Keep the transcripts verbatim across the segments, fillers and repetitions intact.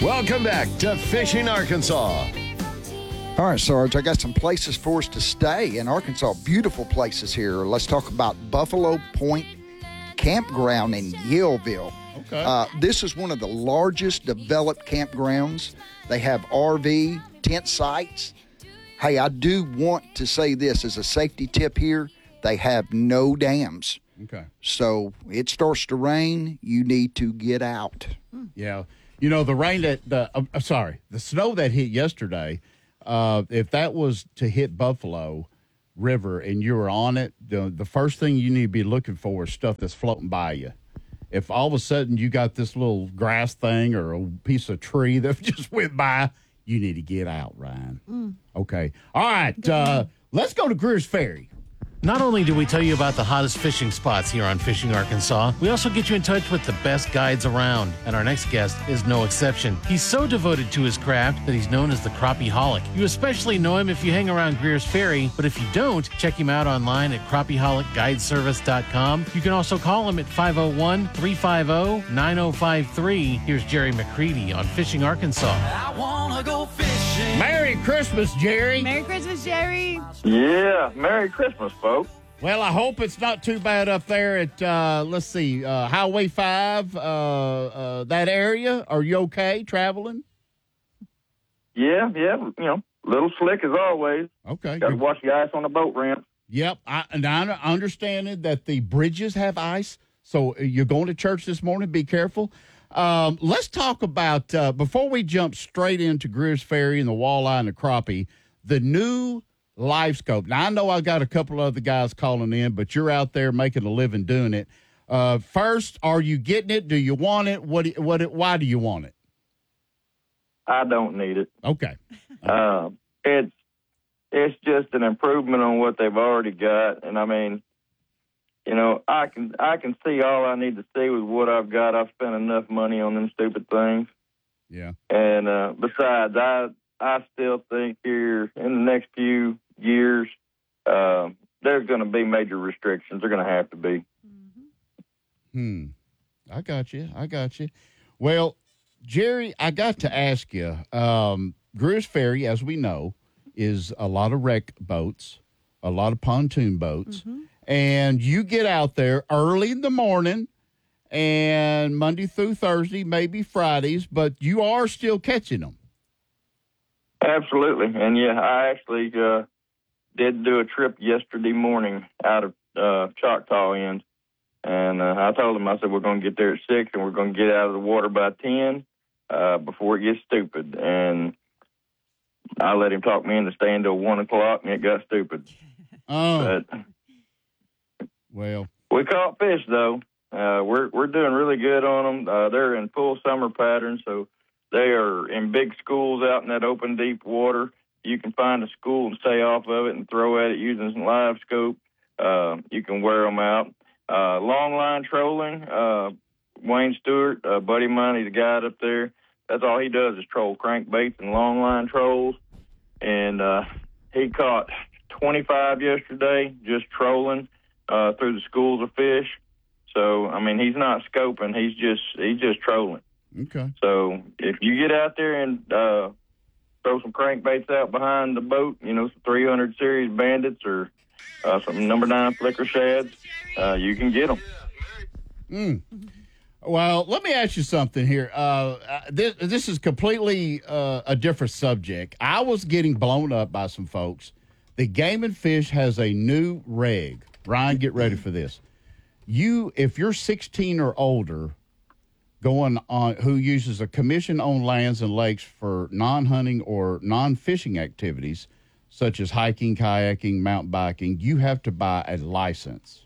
Welcome back to Fishing Arkansas. All right, Sarge, I got some places for us to stay in Arkansas. Beautiful places here. Let's talk about Buffalo Point Campground in Yaleville. Okay. Uh, this is one of the largest developed campgrounds. They have R V, tent sites. Hey, I do want to say this as a safety tip here. They have no dams. Okay. So it starts to rain, you need to get out. Yeah. You know, the rain that, the uh, sorry, the snow that hit yesterday, uh, if that was to hit Buffalo River and you were on it, the, the first thing you need to be looking for is stuff that's floating by you. If all of a sudden you got this little grass thing or a piece of tree that just went by, you need to get out, Ryan. Mm. Okay. All right. Uh, let's go to Greer's Ferry. Not only do we tell you about the hottest fishing spots here on Fishing Arkansas, we also get you in touch with the best guides around. And our next guest is no exception. He's so devoted to his craft that he's known as the Crappie-holic. You especially know him if you hang around Greer's Ferry, but if you don't, check him out online at crappie holic guide service dot com. You can also call him at five oh one, three five oh, nine oh five three. Here's Jerry McCready on Fishing Arkansas. I wanna go fishing. Merry Christmas, Jerry. Merry Christmas, Jerry. Yeah, Merry Christmas, folks. Well, I hope it's not too bad up there at, uh, let's see, uh, Highway five, uh, uh, that area. Are you okay traveling? Yeah, yeah, you know, little slick as always. Okay. Got to watch the ice on the boat ramp. Yep. I, and I understand that the bridges have ice, so you're going to church this morning. Be careful. Um, let's talk about, uh, before we jump straight into Greer's Ferry and the walleye and the crappie, the new Live Scope. Now, I know I got a couple other guys calling in, but you're out there making a living doing it. Uh, first, are you getting it? Do you want it? What? Do- What? Why do you want it? I don't need it. Okay. Uh, it's it's just an improvement on what they've already got, and I mean, you know, I can I can see all I need to see with what I've got. I've spent enough money on them stupid things. Yeah. And uh, besides, I I still think here in the next few years, uh, there's going to be major restrictions. They're going to have to be. Hmm. I got you. I got you. Well, Jerry, I got to ask you, um, Greer's Ferry, as we know, is a lot of wreck boats, a lot of pontoon boats, mm-hmm. and you get out there early in the morning and Monday through Thursday, maybe Fridays, but you are still catching them. Absolutely. And, yeah, I actually uh, did do a trip yesterday morning out of uh, Choctaw End. And uh, I told them, I said, we're going to get there at six and we're going to get out of the water by ten uh, before it gets stupid. And I let him talk me into staying till one o'clock, and it got stupid. Oh. But well. We caught fish, though. Uh, we're we're doing really good on them. Uh, they're in full summer pattern, so they are in big schools out in that open, deep water. You can find a school and stay off of it and throw at it using some live scope. Uh, you can wear them out. Uh, long line trolling, uh, Wayne Stewart, uh, buddy of mine, he's a guide up there. That's all he does is troll crankbaits and long line trolls. And uh, he caught twenty-five yesterday just trolling uh, through the schools of fish. So, I mean, he's not scoping. He's just he's just trolling. Okay. So if you get out there and uh, throw some crankbaits out behind the boat, you know, some three hundred series bandits or uh, some number nine flicker shads, uh, you can get them. Mm. Well, let me ask you something here. Uh, this, this is completely uh, a different subject. I was getting blown up by some folks. The Game and Fish has a new reg. Ryan, get ready for this. You, if you're sixteen or older, going on who uses a commission-owned lands and lakes for non-hunting or non-fishing activities, such as hiking, kayaking, mountain biking, you have to buy a license.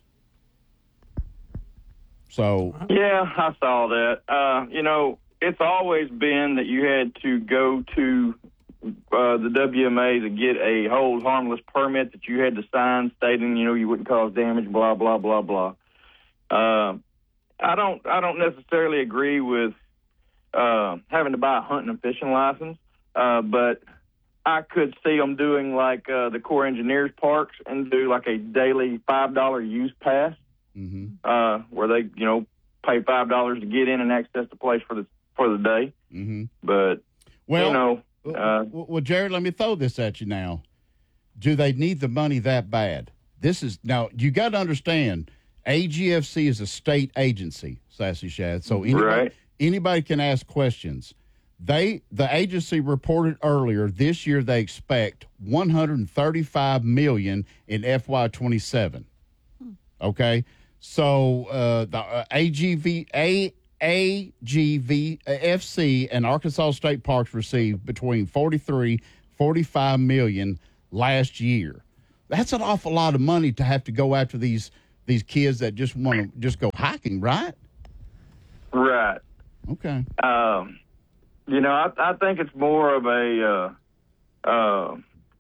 So yeah, I saw that. Uh, you know, it's always been that you had to go to uh, the W M A to get a hold harmless permit that you had to sign stating, you know, you wouldn't cause damage, blah blah blah blah. Uh, I don't, I don't necessarily agree with uh, having to buy a hunting and fishing license, uh, but I could see them doing like uh, the Corps Engineers parks and do like a daily five dollar use pass. Mm-hmm. Uh, where they, you know, pay five dollars to get in and access the place for the for the day. Mm-hmm. But Well, you know, uh, well, well, Jared, let me throw this at you now. Do they need the money that bad? This is now. You got to understand. A G F C is a state agency, Sassy Shad. So anybody, Right. anybody can ask questions. They the agency reported earlier this year they expect one hundred thirty-five million dollars in F Y twenty-seven. Okay, so uh, the uh, A G V A A G V F C and Arkansas State Parks received between forty-three, forty-five million last year. That's an awful lot of money to have to go after these these kids that just want to just go hiking, right? right. Okay. Um, you know, I, I think it's more of a uh, uh,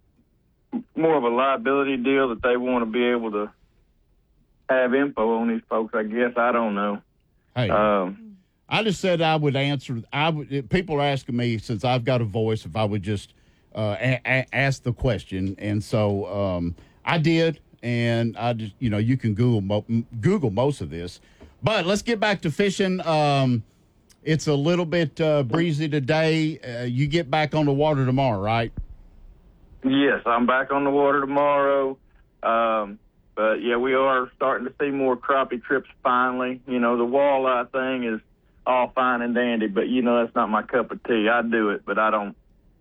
more of a liability deal that they want to be able to have info on these folks. I guess I don't know. Hey, Um, I just said I would answer. I would. People are asking me since I've got a voice if I would just uh, a- a- ask the question, and so um, I did. And I just, you know, you can Google mo- Google most of this, but let's get back to fishing. Um, it's a little bit uh, breezy today. Uh, you get back on the water tomorrow, right? yes, I'm back on the water tomorrow. Um, but yeah, we are starting to see more crappie trips finally. You know, the walleye thing is all fine and dandy, but you know that's not my cup of tea. I do it, but I don't.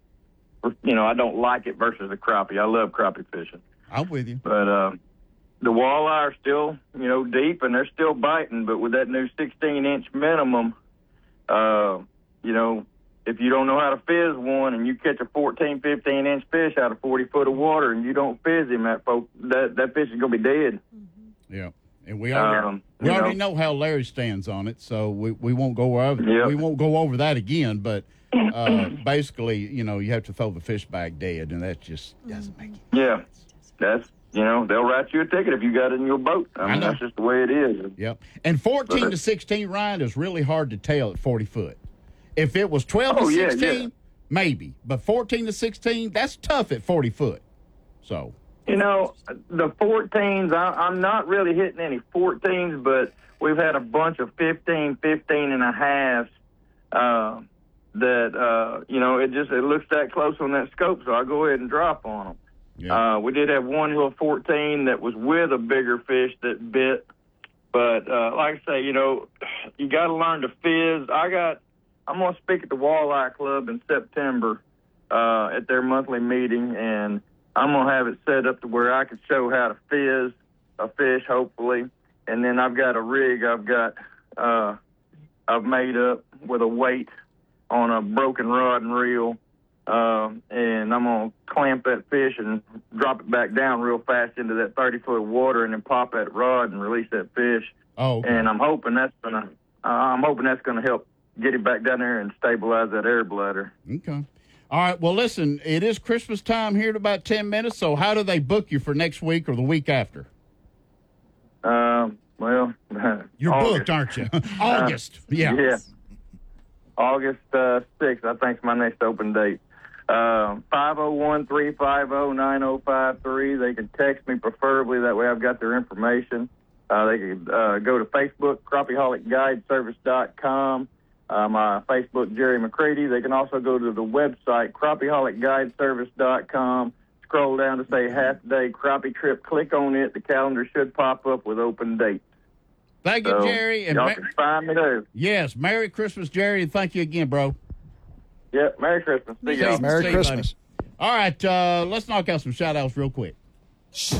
You know, I don't like it versus the crappie. I love crappie fishing. I'm with you. But uh, the walleye are still, you know, deep, and they're still biting. But with that new sixteen-inch minimum, uh, you know, if you don't know how to fizz one and you catch a fourteen, fifteen-inch fish out of forty foot of water and you don't fizz him, that, folk, that, that fish is going to be dead. Yeah, and we already, Um, we you already know. know how Larry stands on it, so we, we won't go over Yep. we won't go over that again. But uh, basically, you know, you have to throw the fish back dead, and that just doesn't make it. Yeah, that's, you know, they'll write you a ticket if you got it in your boat. I I mean, know. that's just the way it is. Yep. And fourteen to sixteen, Ryan, is really hard to tell at forty foot. If it was twelve Oh, to yeah, sixteen, yeah. maybe, but fourteen to sixteen, that's tough at forty foot. So. You know, the fourteens, I, I'm not really hitting any fourteens, but we've had a bunch of fifteen, fifteen and a halves uh, that, uh, you know, it just it looks that close on that scope, so I go ahead and drop on them. Yeah. Uh, we did have one little fourteen that was with a bigger fish that bit. But uh, like I say, you know, you got to learn to fizz. I got, I'm going to speak at the Walleye Club in September uh, at their monthly meeting, and I'm going to have it set up to where I can show how to fizz a fish, hopefully. And then I've got a rig I've got, uh, I've made up with a weight on a broken rod and reel. Uh, and I'm going to clamp that fish and drop it back down real fast into that thirty foot of water and then pop that rod and release that fish. Oh, okay. And I'm hoping that's going to, uh, I'm hoping that's going to help get it back down there and stabilize that air bladder. Okay. All right. Well, listen, it is Christmas time here in about ten minutes. So how do they book you for next week or the week after? Um, well, You're August. booked, aren't you? August. Yeah. Yeah. August uh, sixth, I think, is my next open date. Uh, five oh one, three five oh, nine oh five three. They can text me preferably. That way I've got their information. Uh, they can uh, go to Facebook, crappieaholic guide service dot com. Uh, my Facebook, Jerry McCready. They can also go to the website, crappieaholic guide service dot com. Scroll down to say half-day crappie trip. Click on it. The calendar should pop up with open dates. Thank you, So Jerry. And y'all Ma- can find me there. yes, Merry Christmas, Jerry, and thank you again, bro. Yep, Merry Christmas. See y'all. See Merry you, Christmas. buddy. All right, uh, let's knock out some shout-outs real quick.